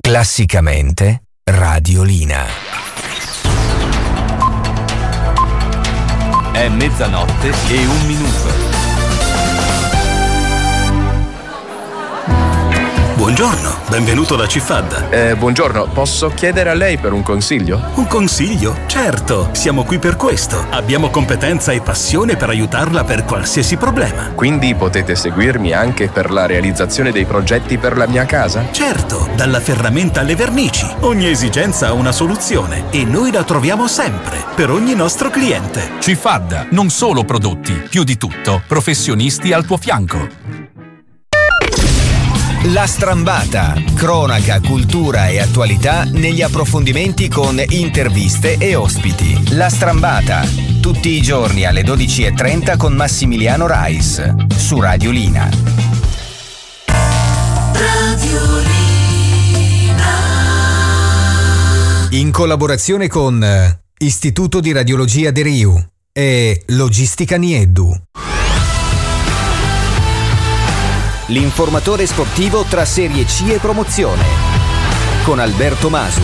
Classicamente Radiolina. È mezzanotte e un minuto. Buongiorno, benvenuto da Cifadda. Buongiorno, posso chiedere a lei per un consiglio? Un consiglio? Certo, siamo qui per questo. Abbiamo competenza e passione per aiutarla per qualsiasi problema. Quindi potete seguirmi anche per la realizzazione dei progetti per la mia casa? Certo, dalla ferramenta alle vernici. Ogni esigenza ha una soluzione e noi la troviamo sempre, per ogni nostro cliente. Cifadda, non solo prodotti, più di tutto, professionisti al tuo fianco. La Strambata, cronaca, cultura e attualità negli approfondimenti con interviste e ospiti. La Strambata, tutti i giorni alle 12:30 con Massimiliano Rais, su Radiolina. Radiolina. In collaborazione con Istituto di Radiologia De Riu e Logistica Nieddu. L'informatore sportivo tra Serie C e promozione con Alberto Masu.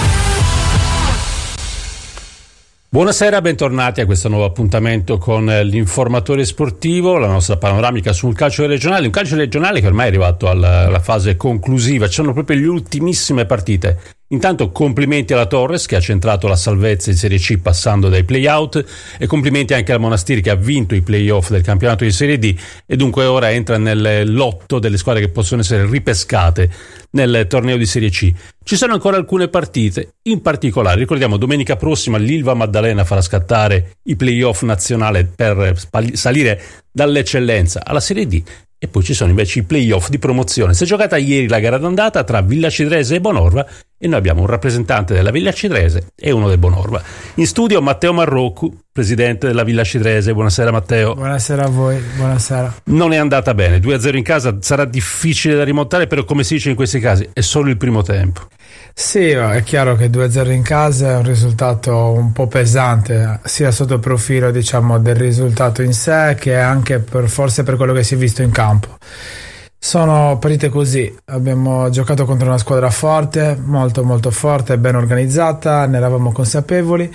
Buonasera, bentornati a questo nuovo appuntamento con l'informatore sportivo, la nostra panoramica sul calcio regionale, un calcio regionale che ormai è arrivato alla fase conclusiva, ci sono proprio le ultimissime partite. Intanto complimenti alla Torres che ha centrato la salvezza in Serie C passando dai play-out, e complimenti anche al Monastir che ha vinto i play-off del campionato di Serie D e dunque ora entra nel lotto delle squadre che possono essere ripescate nel torneo di Serie C. Ci sono ancora alcune partite, in particolare ricordiamo domenica prossima l'Ilva Maddalena farà scattare i play-off nazionale per salire dall'eccellenza alla Serie D. E poi ci sono invece i play-off di promozione. Si è giocata ieri la gara d'andata tra Villa Cidrese e Bonorva e noi abbiamo un rappresentante della Villa Cidrese e uno del Bonorva. In studio Matteo Marroccu, presidente della Villa Cidrese. Buonasera Matteo. Buonasera a voi, buonasera. Non è andata bene, 2-0 in casa, sarà difficile da rimontare, però come si dice in questi casi è solo il primo tempo. Sì, è chiaro che 2-0 in casa è un risultato un po' pesante, sia sotto il profilo diciamo del risultato in sé che anche forse per quello che si è visto in campo. Sono partite così, abbiamo giocato contro una squadra forte, molto molto forte, ben organizzata, ne eravamo consapevoli.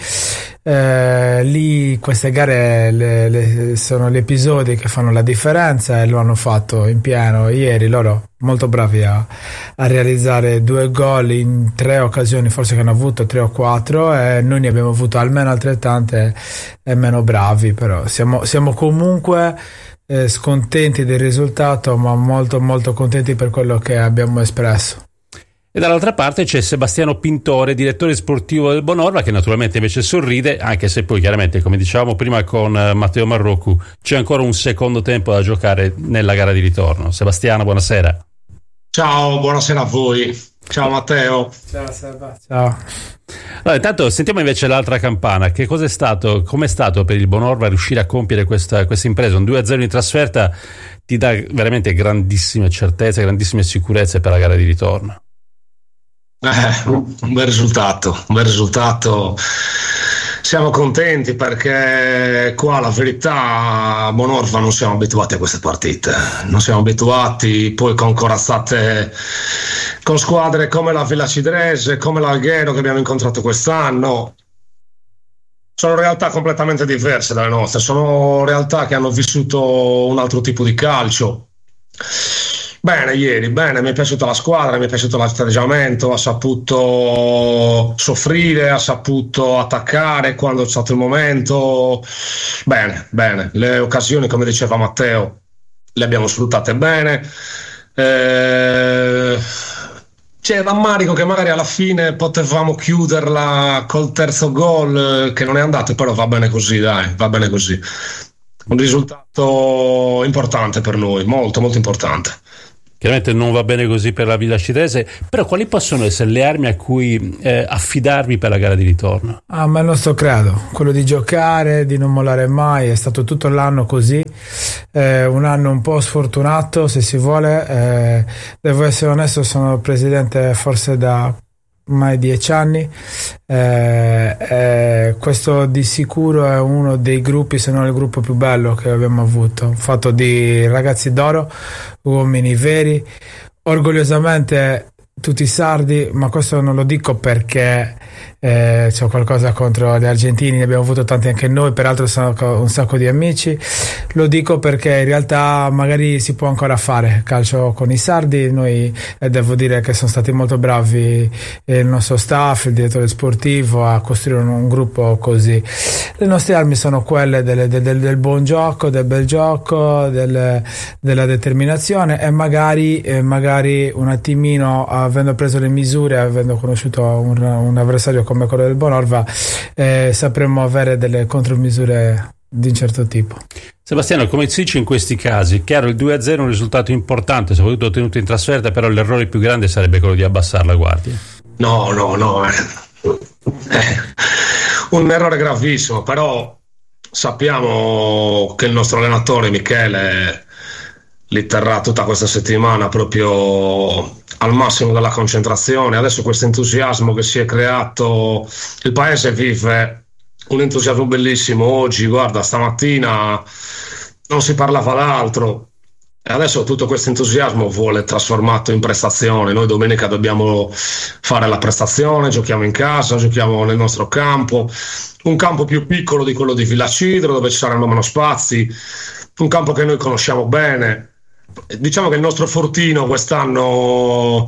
Lì queste gare sono gli episodi che fanno la differenza e lo hanno fatto in pieno ieri. Loro molto bravi a realizzare 2 gol in 3 occasioni, forse che hanno avuto 3 o 4, e noi ne abbiamo avuto almeno altrettante e meno bravi, però siamo comunque scontenti del risultato, ma molto molto contenti per quello che abbiamo espresso. E dall'altra parte c'è Sebastiano Pintore, direttore sportivo del Bonorva, che naturalmente invece sorride, anche se poi chiaramente, come dicevamo prima con Matteo Marroccu, c'è ancora un secondo tempo da giocare nella gara di ritorno. Sebastiano, buonasera. Ciao, buonasera a voi. Ciao Matteo. Ciao Seba. Ciao. Allora, intanto sentiamo invece l'altra campana. Che cosa è stato, com'è stato per il Bonorva riuscire a compiere questa impresa? Un 2-0 in trasferta ti dà veramente grandissime certezze, grandissime sicurezze per la gara di ritorno. Un bel risultato. Siamo contenti perché qua la verità a Bonorva non siamo abituati a queste partite, non siamo abituati poi con corazzate con squadre come la Villa Cidrese, come l'Alghero che abbiamo incontrato quest'anno. Sono realtà completamente diverse dalle nostre, sono realtà che hanno vissuto un altro tipo di calcio. Bene, ieri, mi è piaciuta la squadra, mi è piaciuto l'atteggiamento, ha saputo soffrire, ha saputo attaccare quando è stato il momento. Bene, le occasioni, come diceva Matteo, le abbiamo sfruttate bene. C'è rammarico che magari alla fine potevamo chiuderla col terzo gol, che non è andato, però va bene così, dai, va bene così. Un risultato importante per noi, molto molto importante. Chiaramente non va bene così per la Villa Cidrese, però quali possono essere le armi a cui affidarvi per la gara di ritorno? Ma il nostro credo, quello di giocare, di non mollare mai, è stato tutto l'anno così, un anno un po' sfortunato se si vuole, devo essere onesto, sono presidente forse da ormai 10 anni, questo di sicuro è uno dei gruppi, se non il gruppo più bello che abbiamo avuto, fatto di ragazzi d'oro, uomini veri. Orgogliosamente tutti sardi, ma questo non lo dico perché c'ho qualcosa contro gli argentini, ne abbiamo avuto tanti anche noi, peraltro sono un sacco di amici. Lo dico perché in realtà magari si può ancora fare calcio con i sardi. Noi devo dire che sono stati molto bravi il nostro staff, il direttore sportivo, a costruire un gruppo così. Le nostre armi sono quelle del buon gioco, del bel gioco, della determinazione, e magari un attimino, avendo preso le misure, avendo conosciuto un avversario come quello del Bonorva, sapremmo avere delle contromisure di un certo tipo. Sebastiano, come si dice in questi casi, chiaro, il 2-0 è un risultato importante, soprattutto ottenuto in trasferta, però l'errore più grande sarebbe quello di abbassare la guardia. No, un errore gravissimo, però sappiamo che il nostro allenatore Michele li terrà tutta questa settimana proprio al massimo della concentrazione. Adesso questo entusiasmo che si è creato, il paese vive un entusiasmo bellissimo oggi. Guarda, stamattina non si parlava d'altro e adesso tutto questo entusiasmo vuole trasformato in prestazione. Noi domenica dobbiamo fare la prestazione, giochiamo in casa, giochiamo nel nostro campo, un campo più piccolo di quello di Villacidro, dove ci saranno meno spazi, un campo che noi conosciamo bene. Diciamo che il nostro fortino quest'anno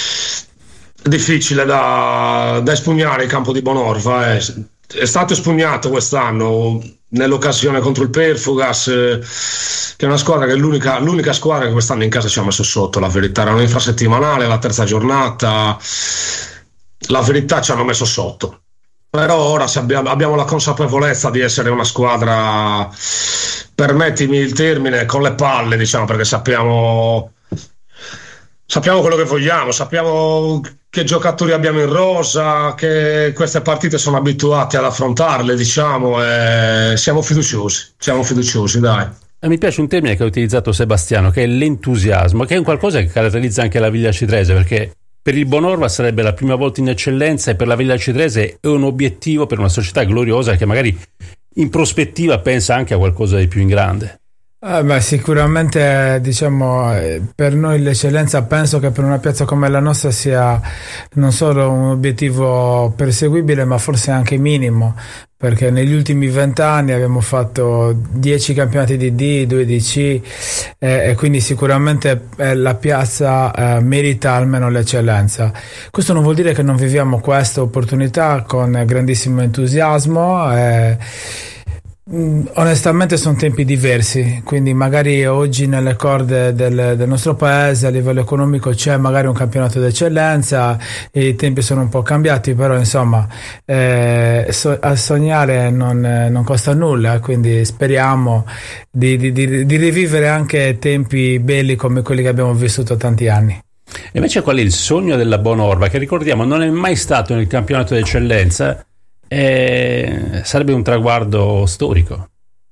è difficile da espugnare, il campo di Bonorva è stato espugnato quest'anno nell'occasione contro il Perfugas, che è una squadra che è l'unica squadra che quest'anno in casa ci ha messo sotto. La verità, era un'infrasettimanale, la terza giornata, la verità ci hanno messo sotto, però ora abbiamo la consapevolezza di essere una squadra, permettimi il termine, con le palle, diciamo, perché sappiamo quello che vogliamo, sappiamo che giocatori abbiamo in rosa, che queste partite sono abituati ad affrontarle, diciamo, e siamo fiduciosi, dai. Mi piace un termine che ha utilizzato Sebastiano, che è l'entusiasmo, che è un qualcosa che caratterizza anche la Villa Citrese, perché per il Bonorva sarebbe la prima volta in eccellenza e per la Villa Citrese è un obiettivo per una società gloriosa che magari in prospettiva pensa anche a qualcosa di più in grande. Sicuramente, diciamo, per noi l'eccellenza, penso che per una piazza come la nostra sia non solo un obiettivo perseguibile, ma forse anche minimo, perché negli ultimi 20 anni abbiamo fatto 10 campionati di D, 2 di C, e quindi sicuramente la piazza merita almeno l'eccellenza. Questo non vuol dire che non viviamo questa opportunità con grandissimo entusiasmo. Onestamente sono tempi diversi, quindi magari oggi nelle corde del nostro paese a livello economico c'è magari un campionato d'eccellenza e i tempi sono un po' cambiati, però insomma a sognare non costa nulla, quindi speriamo di rivivere anche tempi belli come quelli che abbiamo vissuto tanti anni. E invece qual è il sogno della Bonorva, che ricordiamo non è mai stato nel campionato d'eccellenza? Sarebbe un traguardo storico.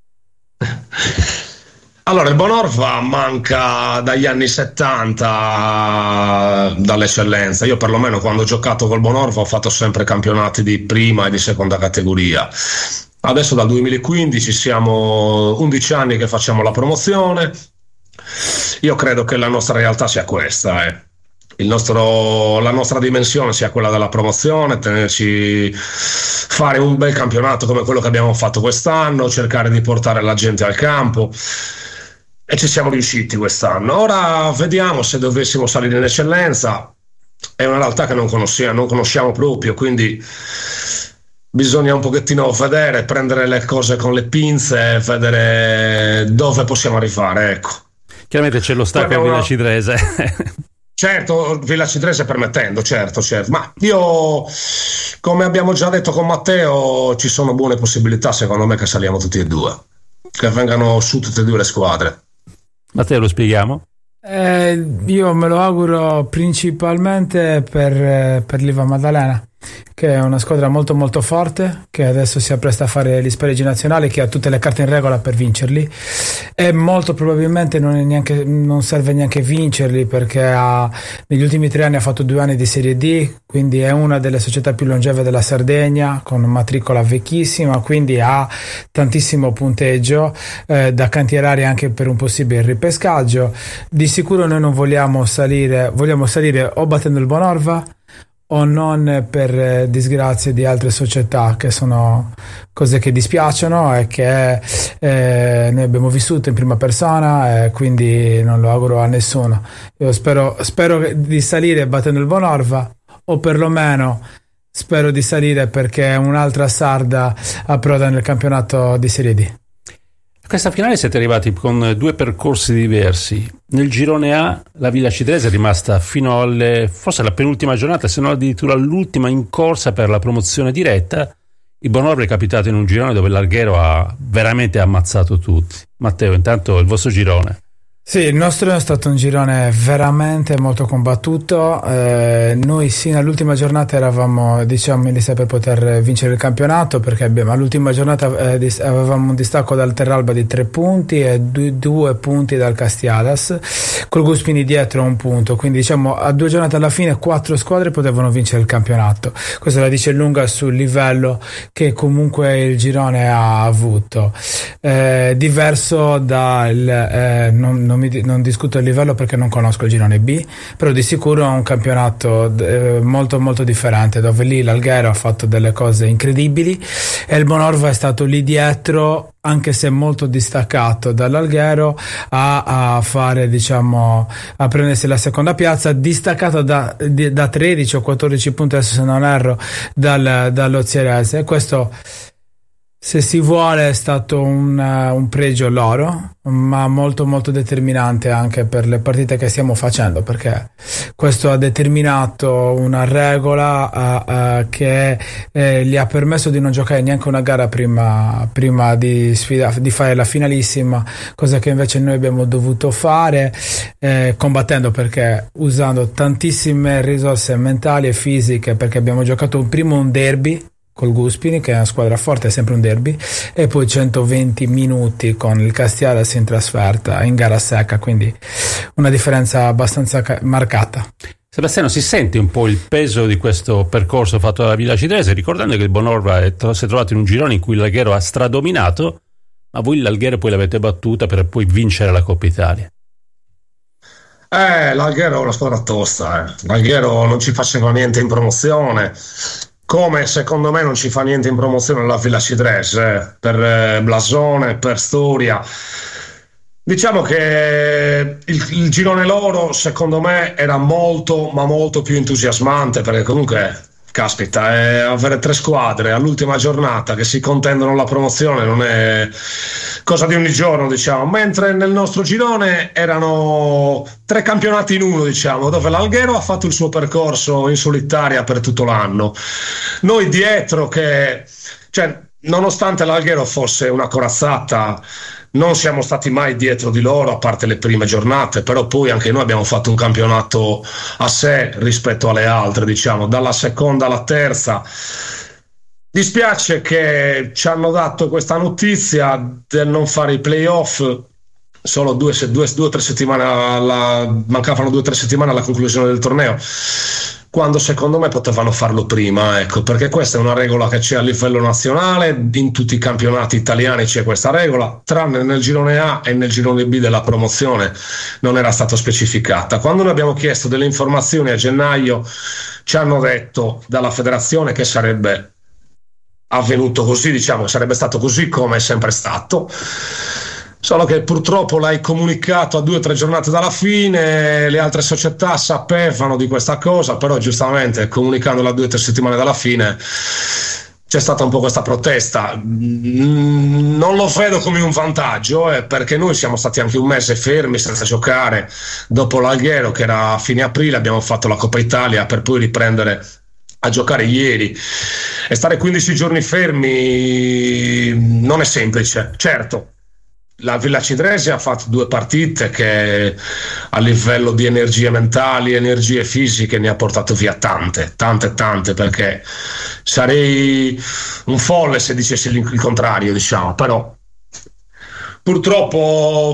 Allora, il Bonorva manca dagli anni 70 dall'eccellenza. Io perlomeno quando ho giocato col Bonorva ho fatto sempre campionati di prima e di seconda categoria. Adesso dal 2015 siamo 11 anni che facciamo la promozione. Io credo che la nostra realtà sia questa, la nostra dimensione sia quella della promozione, fare un bel campionato come quello che abbiamo fatto quest'anno, cercare di portare la gente al campo, e ci siamo riusciti quest'anno. Ora vediamo se dovessimo salire in eccellenza. È una realtà che non conosciamo proprio, quindi bisogna un pochettino vedere, prendere le cose con le pinze e vedere dove possiamo arrivare, ecco. Chiaramente c'è lo stacco a Villa Citrese. Certo, Villa Citrese permettendo, certo, ma io, come abbiamo già detto con Matteo, ci sono buone possibilità secondo me che saliamo tutti e due, che vengano su tutte e due le squadre. Matteo, lo spieghiamo? Io me lo auguro principalmente per l'Iva Maddalena, che è una squadra molto molto forte, che adesso si appresta a fare gli spareggi nazionali, che ha tutte le carte in regola per vincerli, e molto probabilmente non serve neanche vincerli, perché negli ultimi 3 anni ha fatto 2 anni di Serie D, quindi è una delle società più longeve della Sardegna, con matricola vecchissima, quindi ha tantissimo punteggio da cantierare anche per un possibile ripescaggio. Di sicuro noi non vogliamo salire o battendo il Bonorva o non per disgrazie di altre società, che sono cose che dispiacciono e che noi abbiamo vissuto in prima persona, e quindi non lo auguro a nessuno. Io spero di salire battendo il Bonorva, o perlomeno spero di salire perché un'altra sarda approda nel campionato di Serie D. A questa finale siete arrivati con 2 percorsi diversi. Nel girone A la Villa Cidrese è rimasta fino forse alla penultima giornata, se non addirittura all'ultima, in corsa per la promozione diretta. Il Bonorva è capitato in un girone dove l'Alghero ha veramente ammazzato tutti. Matteo, intanto il vostro girone. Sì, il nostro è stato un girone veramente molto combattuto. Noi sino all'ultima giornata eravamo, diciamo, in lista per poter vincere il campionato, perché all'ultima giornata avevamo un distacco dal Terralba di 3 punti e 2 punti dal Castiadas, col Guspini dietro 1 punto, quindi diciamo a 2 giornate alla fine 4 squadre potevano vincere il campionato. Questo la dice lunga sul livello che comunque il girone ha avuto, diverso non discuto il livello perché non conosco il girone B, però di sicuro è un campionato molto molto differente, dove lì l'Alghero ha fatto delle cose incredibili e il Bonorva è stato lì dietro, anche se molto distaccato dall'Alghero, a fare, diciamo, a prendersi la seconda piazza, distaccato da 13 o 14 punti, adesso se non erro, dallo Zierese. Questo, se si vuole, è stato un pregio loro, ma molto molto determinante anche per le partite che stiamo facendo, perché questo ha determinato una regola che gli ha permesso di non giocare neanche una gara prima di fare la finalissima, cosa che invece noi abbiamo dovuto fare, combattendo, perché usando tantissime risorse mentali e fisiche, perché abbiamo giocato un derby col Guspini, che è una squadra forte, è sempre un derby, e poi 120 minuti con il Castiadas in trasferta in gara secca, quindi una differenza abbastanza marcata. Sebastiano, si sente un po' il peso di questo percorso fatto dalla Villa Cidrese, ricordando che il Bonorva si è trovato in un girone in cui l'Alghero ha stradominato, ma voi l'Alghero poi l'avete battuta per poi vincere la Coppa Italia. L'Alghero è una squadra tosta, L'Alghero non ci faceva niente in promozione, come secondo me non ci fa niente in promozione la Villa Cidrese, per blasone, per storia. Diciamo che il girone loro secondo me era molto ma molto più entusiasmante, perché comunque caspita, avere 3 squadre all'ultima giornata che si contendono la promozione non è cosa di ogni giorno, diciamo, mentre nel nostro girone erano 3 campionati in uno, diciamo, dove l'Alghero ha fatto il suo percorso in solitaria per tutto l'anno, noi dietro nonostante l'Alghero fosse una corazzata, non siamo stati mai dietro di loro, a parte le prime giornate, però poi anche noi abbiamo fatto un campionato a sé rispetto alle altre, diciamo, dalla seconda alla terza. Dispiace che ci hanno dato questa notizia del non fare i playoff solo 2 o 3 settimane, mancavano 2 o 3 settimane alla conclusione del torneo, quando secondo me potevano farlo prima, ecco, perché questa è una regola che c'è a livello nazionale, in tutti i campionati italiani c'è questa regola, tranne nel girone A e nel girone B della promozione non era stato specificata. Quando noi abbiamo chiesto delle informazioni a gennaio, ci hanno detto dalla federazione che sarebbe avvenuto così, diciamo, sarebbe stato così come è sempre stato, solo che purtroppo l'hai comunicato a 2 o 3 giornate dalla fine, le altre società sapevano di questa cosa, però giustamente comunicandolo a 2 o 3 settimane dalla fine c'è stata un po' questa protesta. Non lo vedo come un vantaggio, perché noi siamo stati anche un mese fermi senza giocare dopo l'Alghero, che era a fine aprile, abbiamo fatto la Coppa Italia per poi riprendere a giocare ieri, e stare 15 giorni fermi non è semplice. Certo, la Villa Cidrese ha fatto 2 partite che a livello di energie mentali, energie fisiche ne ha portato via tante, perché sarei un folle se dicessi il contrario, diciamo, però purtroppo